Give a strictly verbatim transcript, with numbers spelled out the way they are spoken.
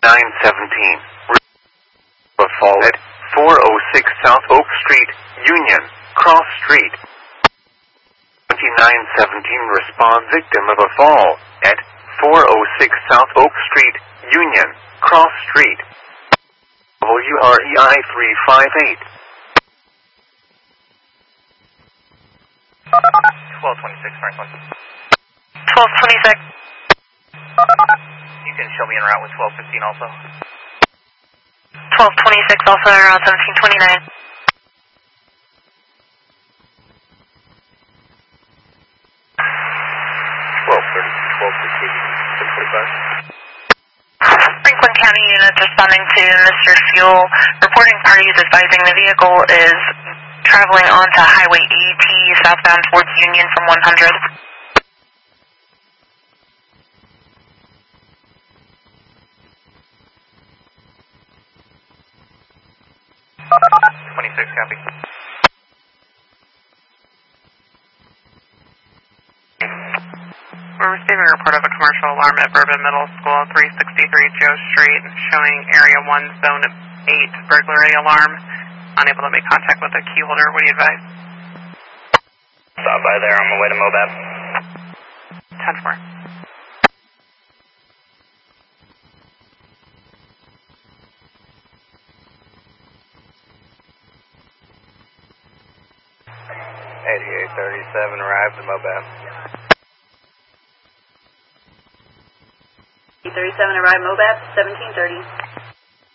nine seventeen. A fall at four oh six South Oak Street, Union, Cross Street. twenty-nine seventeen respond victim of a fall at four oh six South Oak Street, Union, Cross Street. W R E I three five eight. twelve twenty-six, Franklin. twelve twenty-six. You can show me en route with twelve fifteen also. twelve twenty-six, also around seventeen twenty-nine. twelve thirty, twelve fifteen, ten forty-five. Franklin County units responding to Mister Fuel. Reporting parties advising the vehicle is traveling onto Highway eighty southbound towards Union from one hundred. twenty-six, copy. We're receiving a report of a commercial alarm at Bourbon Middle School, three sixty-three Joe Street, showing Area one, Zone eight burglary alarm. Unable to make contact with the key holder. What do you advise? Stop by there on my way to Mobab. ten four. eighty-eight thirty-seven arrived at Mobab. thirty-seven arrived Mobab, seventeen thirty.